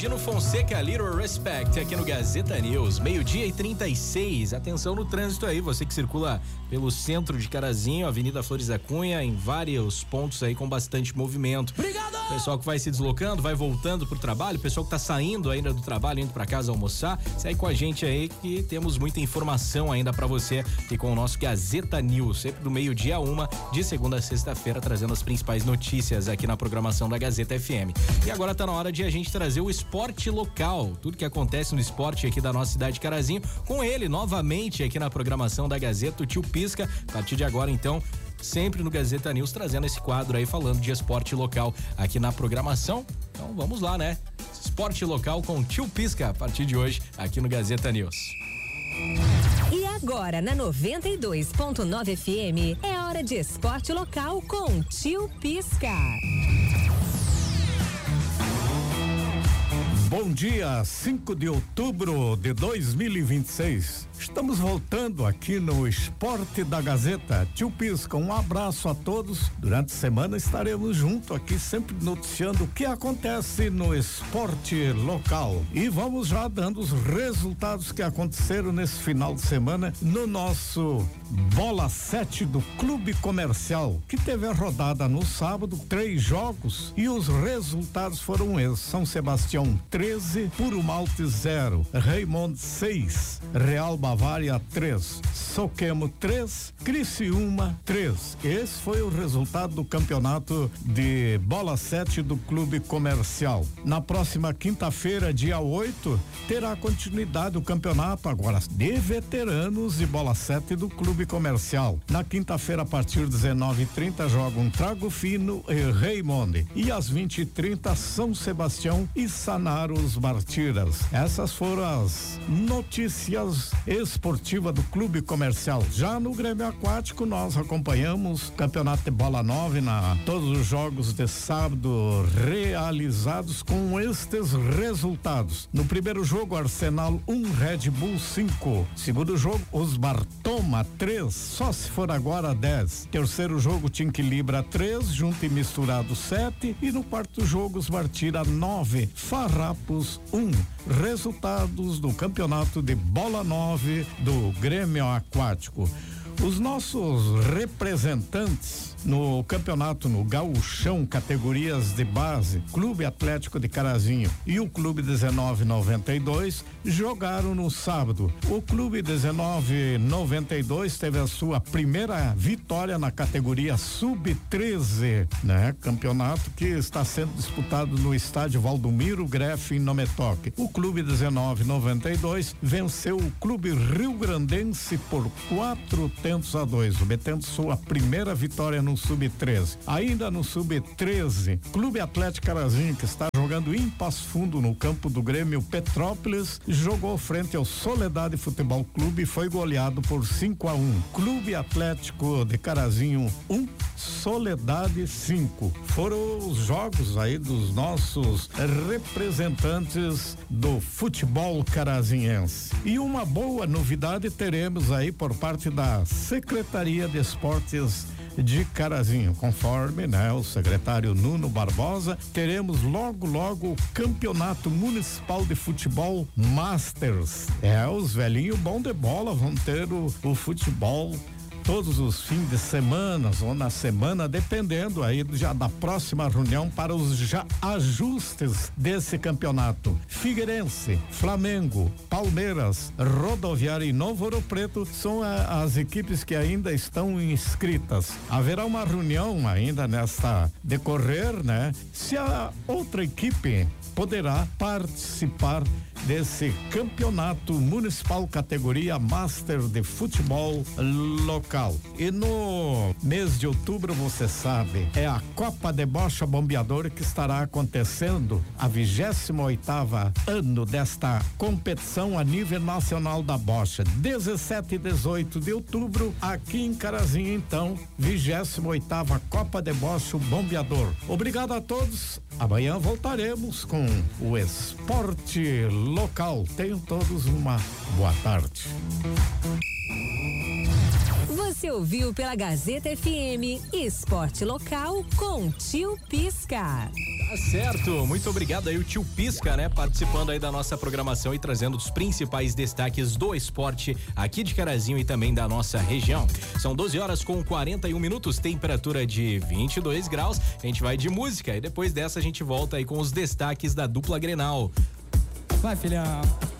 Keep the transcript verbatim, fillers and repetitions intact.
Dino Fonseca, Little Respect, aqui no Gazeta News, meio-dia e trinta e seis. Atenção no trânsito aí, você que circula pelo centro de Carazinho, Avenida Flores da Cunha, em vários pontos aí com bastante movimento. Obrigado! Pessoal que vai se deslocando, vai voltando pro trabalho, pessoal que tá saindo ainda do trabalho, indo pra casa almoçar, segue com a gente aí que temos muita informação ainda pra você e com o nosso Gazeta News, sempre do meio-dia a uma, de segunda a sexta-feira, trazendo as principais notícias aqui na programação da Gazeta F M. E agora tá na hora de a gente trazer o esporte local, tudo que acontece no esporte aqui da nossa cidade de Carazinho, com ele novamente aqui na programação da Gazeta, o Tio Pisca. A partir de agora, então, sempre no Gazeta News, trazendo esse quadro aí, falando de esporte local aqui na programação. Então vamos lá, né? Esporte local com o Tio Pisca, a partir de hoje, aqui no Gazeta News. E agora, na noventa e dois ponto nove F M, é hora de esporte local com Tio Pisca. Bom dia, cinco de outubro de dois mil e vinte e seis. Estamos voltando aqui no Esporte da Gazeta. Tio Pisca, um abraço a todos. Durante a semana estaremos junto aqui, sempre noticiando o que acontece no esporte local. E vamos já dando os resultados que aconteceram nesse final de semana no nosso Bola sete do Clube Comercial, que teve a rodada no sábado, três jogos, e os resultados foram esses: São Sebastião treze, Puro Malte zero, Raimundo seis, Real Bavária três, Soquemo três, Criciúma três. Esse foi o resultado do campeonato de Bola sete do Clube Comercial. Na próxima quinta-feira, dia oito, terá continuidade o campeonato agora de veteranos de Bola sete do Clube Comercial. Na quinta-feira, a partir de dezenove e trinta, jogam Trago Fino e Raimundo. E às vinte e trinta, São Sebastião e Sanaros Martiras. Essas foram as notícias esportivas do Clube Comercial. Já no Grêmio Aquático, nós acompanhamos o campeonato de bola nove, na todos os jogos de sábado realizados com estes resultados. No primeiro jogo, Arsenal um, Red Bull cinco. Segundo jogo, Osmar Toma três, só se for agora dez. Terceiro jogo, Tinquilibra três, Junto e Misturado sete. E no quarto jogo, os Martira nove, Farrapos um. Resultados do campeonato de bola nove do Grêmio Aquático. Os nossos representantes no campeonato, no Gauchão, categorias de base, Clube Atlético de Carazinho e o Clube dezenove noventa e dois jogaram no sábado. O Clube dezenove noventa e dois teve a sua primeira vitória na categoria sub treze, né? Campeonato que está sendo disputado no estádio Valdomiro Grefe em Nometoque. O Clube dezenove noventa e dois venceu o Clube Rio Grandense por quatro tentos a dois, obtendo sua primeira vitória no sub treze. Ainda no sub treze, Clube Atlético Carazinho, que está jogando em Passo Fundo no campo do Grêmio Petrópolis, jogou frente ao Soledade Futebol Clube e foi goleado por cinco a um. Clube Atlético de Carazinho um, Soledade cinco. Foram os jogos aí dos nossos representantes do futebol carazinhense. E uma boa novidade teremos aí por parte da Secretaria de Esportes de Carazinho, conforme, né, o secretário Nuno Barbosa, teremos logo logo o Campeonato Municipal de Futebol Masters. É, os velhinhos bom de bola vão ter o, o futebol todos os fins de semana ou na semana, dependendo aí já da próxima reunião para os já ajustes desse campeonato. Figueirense, Flamengo, Palmeiras, Rodoviária e Novo Ouro Preto são a, as equipes que ainda estão inscritas. Haverá uma reunião ainda nesta decorrer, né? Se a outra equipe poderá participar desse campeonato municipal categoria Master de futebol local. E no mês de outubro, você sabe, é a Copa de Bocha Bombeador que estará acontecendo, a vigésima oitava ano desta competição a nível nacional da bocha. dezessete e dezoito de outubro, aqui em Carazinho, então, vigésima oitava Copa de Bocha Bombeador. Obrigado a todos. Amanhã voltaremos com o esporte local. Tenham todos uma boa tarde. Você ouviu pela Gazeta F M Esporte Local com Tio Pisca. Tá certo, muito obrigado aí o tio Pisca, né? Participando aí da nossa programação e trazendo os principais destaques do esporte aqui de Carazinho e também da nossa região. São doze horas com quarenta e um minutos, temperatura de vinte e dois graus. A gente vai de música e depois dessa a gente volta aí com os destaques da dupla Grenal. Vai, filha.